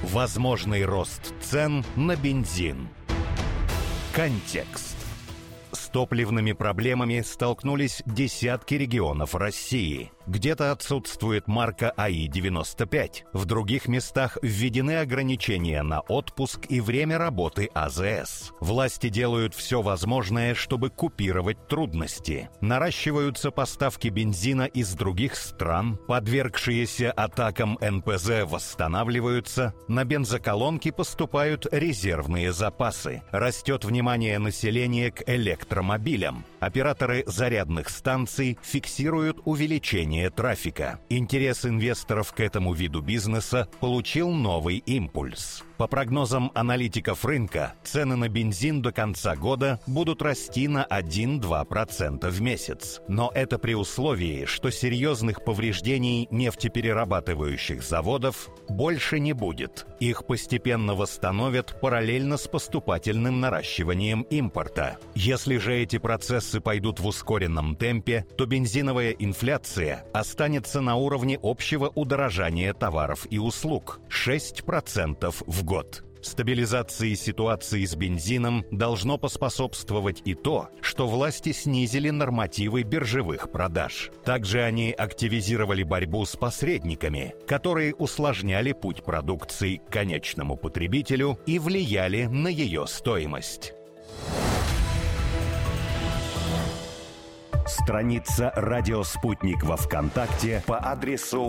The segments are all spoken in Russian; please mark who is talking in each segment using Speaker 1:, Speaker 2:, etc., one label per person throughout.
Speaker 1: Возможный рост цен на бензин. Контекст. С топливными проблемами столкнулись десятки регионов России. Где-то отсутствует марка АИ-95. В других местах введены ограничения на отпуск и время работы АЗС. Власти делают все возможное, чтобы купировать трудности. Наращиваются поставки бензина из других стран. Подвергшиеся атакам НПЗ восстанавливаются. На бензоколонки поступают резервные запасы. Растет внимание населения к электромобилям. Операторы зарядных станций фиксируют увеличение трафика. Интерес инвесторов к этому виду бизнеса получил новый импульс. По прогнозам аналитиков рынка, цены на бензин до конца года будут расти на 1-2% в месяц. Но это при условии, что серьезных повреждений нефтеперерабатывающих заводов больше не будет. Их постепенно восстановят параллельно с поступательным наращиванием импорта. Если же эти процессы пойдут в ускоренном темпе, то бензиновая инфляция останется на уровне общего удорожания товаров и услуг – 6% в год. Стабилизации ситуации с бензином должно поспособствовать и то, что власти снизили нормативы биржевых продаж. Также они активизировали борьбу с посредниками, которые усложняли путь продукции к конечному потребителю и влияли на ее стоимость. Страница «Радио Спутник» во ВКонтакте по адресу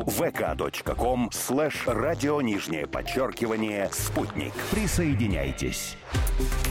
Speaker 1: vk.com/радио_спутник. Присоединяйтесь.